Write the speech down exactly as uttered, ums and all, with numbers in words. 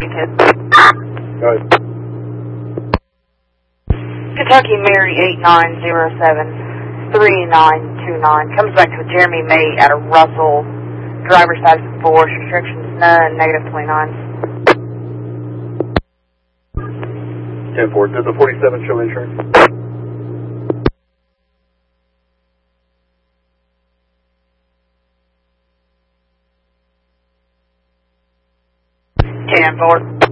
Go ahead. Kentucky Mary eight nine zero seven three nine two nine comes back to Jeremy May out of Russell. Driver status four, restrictions none, negative twenty-nine. ten four, did the forty-seven show insurance? ten four.